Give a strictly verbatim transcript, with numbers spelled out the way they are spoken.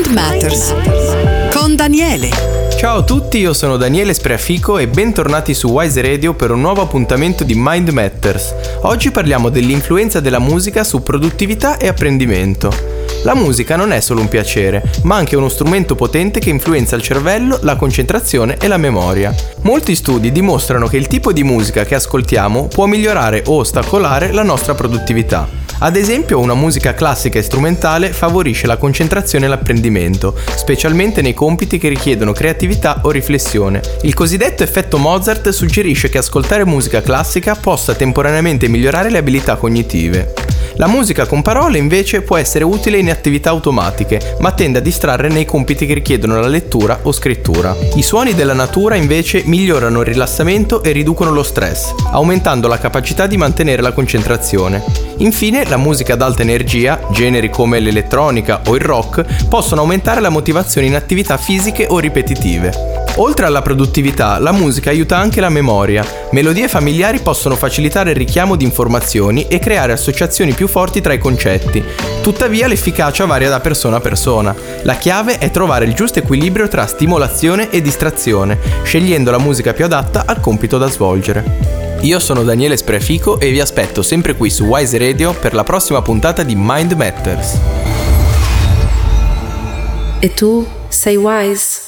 Mind Matters con Daniele. Ciao a tutti, io sono Daniele Spreafico e bentornati su Wise Radio per un nuovo appuntamento di Mind Matters. Oggi parliamo dell'influenza della musica su produttività e apprendimento. La musica non è solo un piacere, ma anche uno strumento potente che influenza il cervello, la concentrazione e la memoria. Molti studi dimostrano che il tipo di musica che ascoltiamo può migliorare o ostacolare la nostra produttività. Ad esempio, una musica classica e strumentale favorisce la concentrazione e l'apprendimento, specialmente nei compiti che richiedono creatività o riflessione. Il cosiddetto effetto Mozart suggerisce che ascoltare musica classica possa temporaneamente migliorare le abilità cognitive. La musica con parole invece può essere utile in attività automatiche, ma tende a distrarre nei compiti che richiedono la lettura o scrittura. I suoni della natura invece migliorano il rilassamento e riducono lo stress, aumentando la capacità di mantenere la concentrazione. Infine, la musica ad alta energia, generi come l'elettronica o il rock, possono aumentare la motivazione in attività fisiche o ripetitive. Oltre alla produttività, la musica aiuta anche la memoria. Melodie familiari possono facilitare il richiamo di informazioni e creare associazioni più forti tra i concetti. Tuttavia, l'efficacia varia da persona a persona. La chiave è trovare il giusto equilibrio tra stimolazione e distrazione, scegliendo la musica più adatta al compito da svolgere. Io sono Daniele Spreafico e vi aspetto sempre qui su Wise Radio per la prossima puntata di Mind Matters. E tu sei wise?